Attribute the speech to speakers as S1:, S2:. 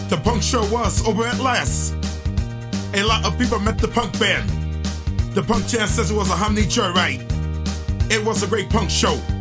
S1: The punk show was over at last. A lot of people met the punk band. The punk chant says it was a hominy joyride. It was a great punk show.